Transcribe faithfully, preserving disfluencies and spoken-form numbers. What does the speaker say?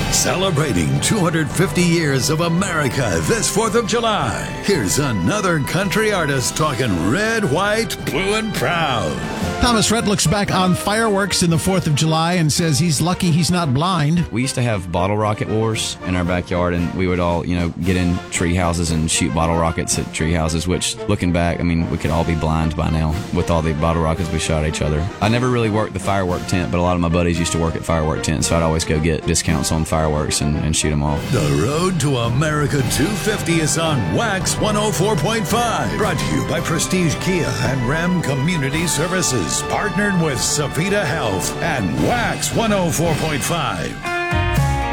Celebrating two hundred fifty years of America this fourth of July. Here's another country artist talking red, white, blue, and proud. Thomas Rhett looks back on fireworks in the fourth of July and says he's lucky he's not blind. We used to have bottle rocket wars in our backyard, and we would all, you know, get in tree houses and shoot bottle rockets at tree houses, which, looking back, I mean, we could all be blind by now with all the bottle rockets we shot at each other. I never really worked the firework tent, but a lot of my buddies used to work at firework tents, so I'd always go get discounts on fireworks and, and shoot them off. The road to America two fifty is on Wax one oh four point five. Brought to you by Prestige Kia and Ram Community Services. Partnered with Savita Health and Wax one oh four point five.